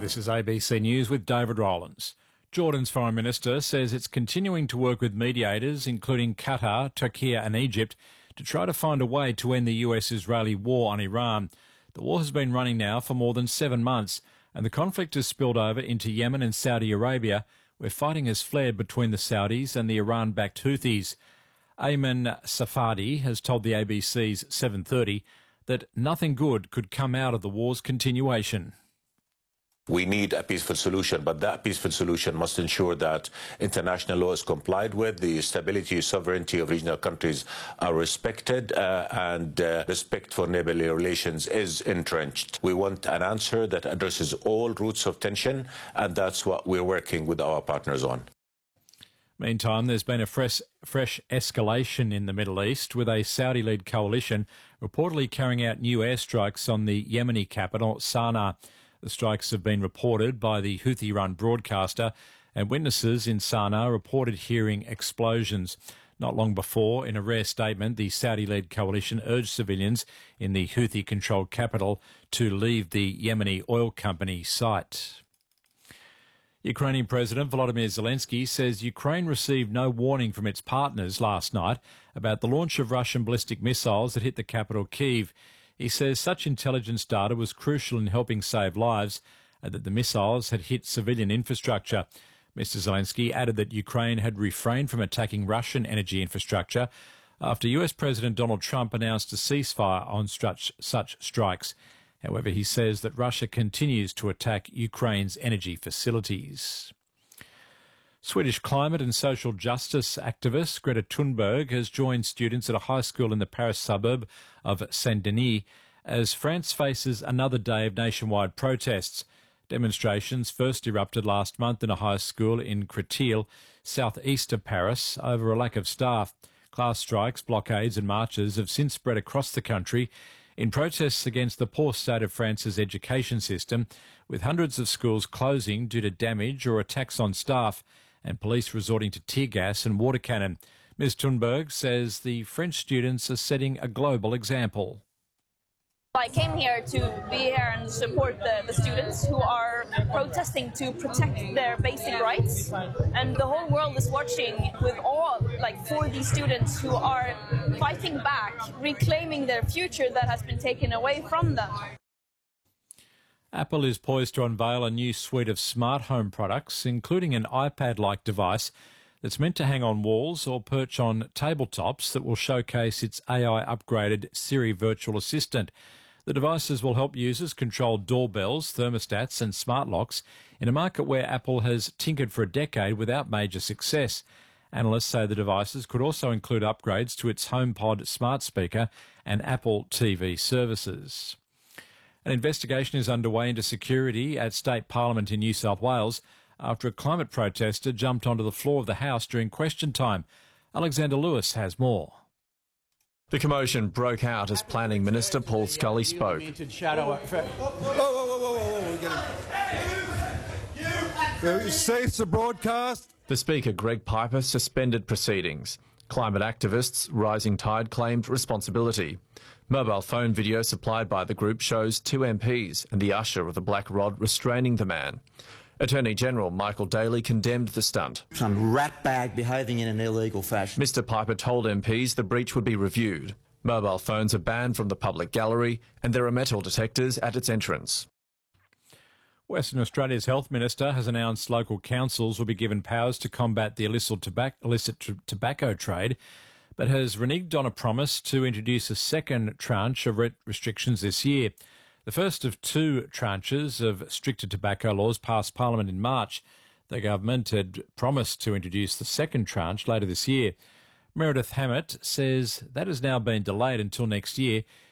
This is ABC News with David Rowlands. Jordan's Foreign Minister says it's continuing to work with mediators, including Qatar, Turkey and Egypt, to try to find a way to end the US-Israeli war on Iran. The war has been running now for more than 7 months, and the conflict has spilled over into Yemen and Saudi Arabia, where fighting has flared between the Saudis and the Iran-backed Houthis. Ayman Safadi has told the ABC's 7:30 that nothing good could come out of the war's continuation. We need a peaceful solution, but that peaceful solution must ensure that international law is complied with, the stability and sovereignty of regional countries are respected, and respect for neighbourly relations is entrenched. We want an answer that addresses all roots of tension, and that's what we're working with our partners on. Meantime, there's been a fresh escalation in the Middle East, with a Saudi-led coalition reportedly carrying out new airstrikes on the Yemeni capital, Sana'a. The strikes have been reported by the Houthi-run broadcaster, and witnesses in Sana'a reported hearing explosions. Not long before, in a rare statement, the Saudi-led coalition urged civilians in the Houthi-controlled capital to leave the Yemeni oil company site. Ukrainian President Volodymyr Zelensky says Ukraine received no warning from its partners last night about the launch of Russian ballistic missiles that hit the capital, Kyiv. He says such intelligence data was crucial in helping save lives and that the missiles had hit civilian infrastructure. Mr Zelensky added that Ukraine had refrained from attacking Russian energy infrastructure after US President Donald Trump announced a ceasefire on such strikes. However, he says that Russia continues to attack Ukraine's energy facilities. Swedish climate and social justice activist Greta Thunberg has joined students at a high school in the Paris suburb of Saint-Denis as France faces another day of nationwide protests. Demonstrations first erupted last month in a high school in Créteil, southeast of Paris, over a lack of staff. Class strikes, blockades and marches have since spread across the country in protests against the poor state of France's education system, with hundreds of schools closing due to damage or attacks on staff, and police resorting to tear gas and water cannon. Ms Thunberg says the French students are setting a global example. I came here to be here and support the students who are protesting to protect their basic rights, and the whole world is watching with awe, for these students who are fighting back, reclaiming their future that has been taken away from them. Apple is poised to unveil a new suite of smart home products, including an iPad-like device that's meant to hang on walls or perch on tabletops that will showcase its AI-upgraded Siri virtual assistant. The devices will help users control doorbells, thermostats and smart locks in a market where Apple has tinkered for a decade without major success. Analysts say the devices could also include upgrades to its HomePod smart speaker and Apple TV services. An investigation is underway into security at State Parliament in New South Wales after a climate protester jumped onto the floor of the House during question time. Alexander Lewis has more. The commotion broke out as Planning Minister Paul Scully spoke. Cease the broadcast. The Speaker, Greg Piper, suspended proceedings. Climate activists Rising Tide claimed responsibility. Mobile phone video supplied by the group shows 2 MPs and the usher with a black rod restraining the man. Attorney General Michael Daly condemned the stunt. Some ratbag behaving in an illegal fashion. Mr Piper told MPs the breach would be reviewed. Mobile phones are banned from the public gallery and there are metal detectors at its entrance. Western Australia's Health Minister has announced local councils will be given powers to combat the illicit tobacco trade, but has reneged on a promise to introduce a second tranche of restrictions this year. The first of 2 tranches of stricter tobacco laws passed Parliament in March. The government had promised to introduce the second tranche later this year. Meredith Hammett says that has now been delayed until next year